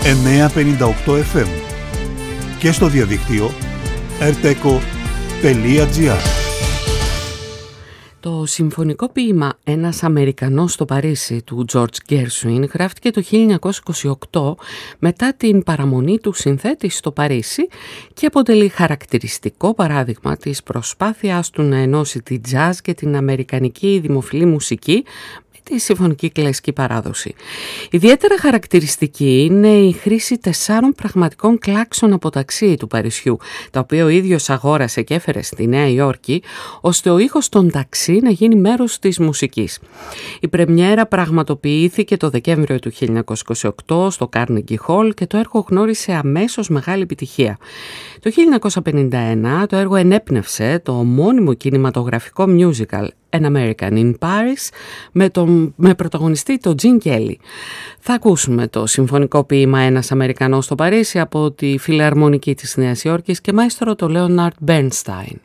958 FM και στο διαδίκτυο rteco.gr. Το συμφωνικό ποίημα «Ένας Αμερικανός στο Παρίσι» του George Gershwin γράφτηκε το 1928 μετά την παραμονή του συνθέτη στο Παρίσι και αποτελεί χαρακτηριστικό παράδειγμα της προσπάθειάς του να ενώσει τη jazz και την αμερικανική δημοφιλή μουσική τη συμφωνική κλασική παράδοση. Ιδιαίτερα χαρακτηριστική είναι η χρήση 4 πραγματικών κλάξων από ταξί του Παρισιού, τα οποία ο ίδιος αγόρασε και έφερε στη Νέα Υόρκη, ώστε ο ήχος των ταξί να γίνει μέρος της μουσικής. Η πρεμιέρα πραγματοποιήθηκε το Δεκέμβριο του 1928 στο Carnegie Hall και το έργο γνώρισε αμέσως μεγάλη επιτυχία. Το 1951 το έργο ενέπνευσε το ομώνυμο κινηματογραφικό musical An American in Paris με πρωταγωνιστή τον Gene Kelly. Θα ακούσουμε το συμφωνικό ποίημα «Ένας Αμερικανός στο Παρίσι» από τη Φιλαρμονική της Νέας Υόρκης και μαέστρο το Leonard Bernstein.